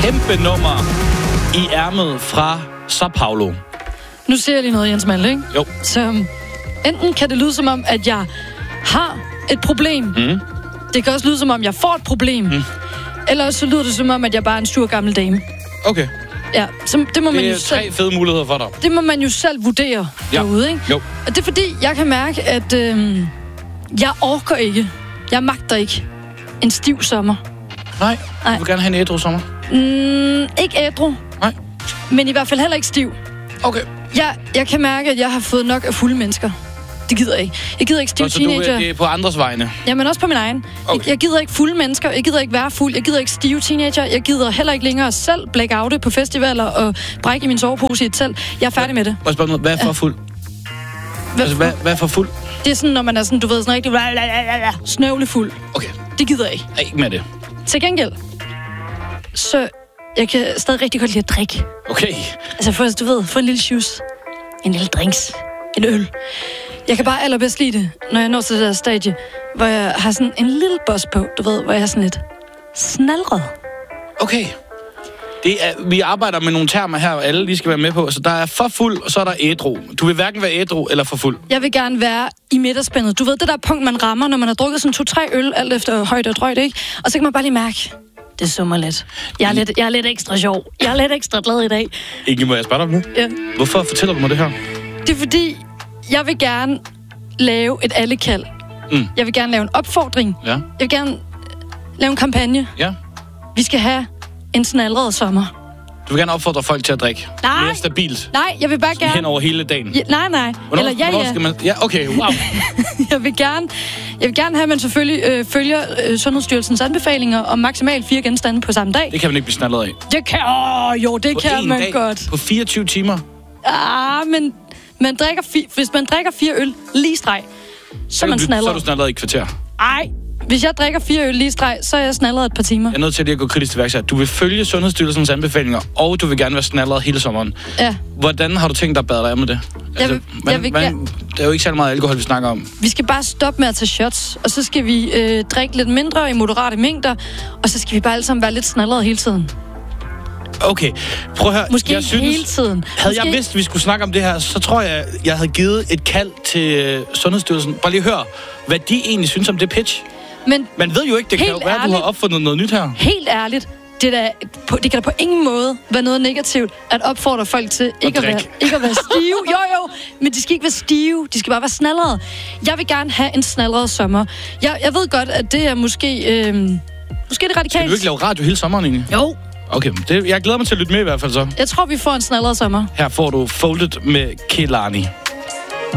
kæmpe nummer i ærmet fra Sao Paulo. Nu ser jeg lige noget, Jens Malte, ikke? Jo. Så enten kan det lyde som om, at jeg har et problem. Mm. Det kan også lyde som om, jeg får et problem. Mm. Eller så lyder det som om, at jeg bare er en sur gammel dame. Okay. Ja, så det må man jo Det er selv... 3 fede muligheder for dig. Det må man jo selv vurdere derude, ikke? Jo. Og det er fordi, jeg kan mærke, at jeg orker ikke. Jeg magter ikke en stiv sommer. Nej. Du vil gerne have en ædru sommer? Ikke ædru. Nej. Men i hvert fald heller ikke stiv. Okay. Jeg kan mærke, at jeg har fået nok af fulde mennesker. Det gider jeg ikke. Jeg gider ikke stiv teenager. Så det er på andres vegne? Ja, men også på min egen. Okay. Jeg gider ikke fulde mennesker. Jeg gider ikke være fuld. Jeg gider ikke stive teenager. Jeg gider heller ikke længere selv blackoute på festivaler og brække i min sovepose i et telt. Jeg er færdig med det. Må jeg spørge noget? Hvad er for fuld? Hvad er for fuld? Det er sådan, når man er sådan, du ved, sådan rigtig snøvlefuld. Okay. Det gider jeg ikke. Ikke med det. Til gengæld, så jeg kan stadig rigtig godt lide at drikke. Okay. Altså først, du ved, få en lille juice. En lille drinks. En øl. Jeg kan bare allerbedst lide det, når jeg når til det der stadie, hvor jeg har sådan en lille boss på, du ved, hvor jeg er sådan lidt snalret. Okay. Vi arbejder med nogle termer her, alle lige skal være med på. Så der er for fuld, og så er der ædru. Du vil hverken være ædru eller for fuld. Jeg vil gerne være i midterspændet. Du ved, det der punkt, man rammer, når man har drukket sådan 2-3 øl, alt efter højde og drøjde, ikke? Og så kan man bare lige mærke, det summer lidt. Jeg er lidt ekstra sjov. Jeg er lidt ekstra glad i dag. Ikke må jeg spørge dig nu? Ja. Hvorfor fortæller du mig det her? Det er fordi, jeg vil gerne lave et allekald. Jeg vil gerne lave en opfordring. Ja. Jeg vil gerne lave en kampagne. Ja. Vi skal have en snalret sommer. Du vil gerne opfordre folk til at drikke mere stabilt. Nej, jeg vil bare gerne... Hen over hele dagen. Ja, nej. Hvornår skal man... Ja, okay, wow. jeg vil gerne have, at man selvfølgelig følger Sundhedsstyrelsens anbefalinger om maksimalt 4 genstande på samme dag. Det kan man ikke blive snallet af. Det kan... det kan man dag, godt. På 24 timer? Men hvis man drikker 4 øl lige streg, så er man snallet. Så er du snallet i et kvarter? Ej. Hvis jeg drikker 4 øl lige streg, så er jeg snallet et par timer. Jeg er nødt til at gå kritisk til værks her. Du vil følge Sundhedsstyrelsens anbefalinger, og du vil gerne være snallet hele sommeren. Ja. Hvordan har du tænkt dig at bade dig af med det? Altså, det er jo ikke særlig meget alkohol, vi snakker om. Vi skal bare stoppe med at tage shots, og så skal vi drikke lidt mindre i moderate mængder, og så skal vi bare alle sammen være lidt snallet hele tiden. Okay, prøv at høre. Måske hele tiden. Havde jeg vidst, vi skulle snakke om det her, så tror jeg havde givet et kald til Sundhedsstyrelsen. Bare lige høre, hvad de egentlig synes om det pitch. Men man ved jo ikke, det kan jo være, at du har opfundet noget nyt her. Helt ærligt, det kan da på ingen måde være noget negativt at opfordre folk til ikke at være stive. Jo, men de skal ikke være stive. De skal bare være snalrede. Jeg vil gerne have en snalret sommer. Jeg ved godt, at det er måske det radikalt. Skal du ikke lave radio hele sommeren egentlig? Jo. Okay, jeg glæder mig til at lytte med i hvert fald så. Jeg tror, vi får en snalret sommer. Her får du Folded med Kehlani.